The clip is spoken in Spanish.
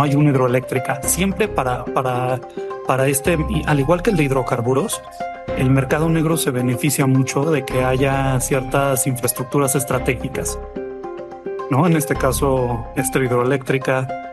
hay una hidroeléctrica. Siempre al igual que el de hidrocarburos, el mercado negro se beneficia mucho de que haya ciertas infraestructuras estratégicas, ¿no? En este caso, esta hidroeléctrica,